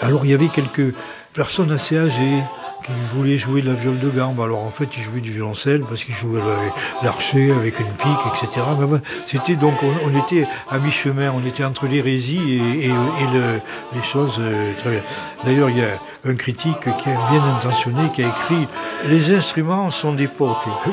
Alors il y avait quelques personnes assez âgées qui voulaient jouer de la viole de gambe. Alors en fait, ils jouaient du violoncelle parce qu'ils jouaient avec l'archet, avec une pique, etc. Mais bon, c'était donc, on était à mi-chemin, on était entre l'hérésie les choses très bien. D'ailleurs, il y a un critique qui est bien intentionné, qui a écrit « Les instruments sont d'époque,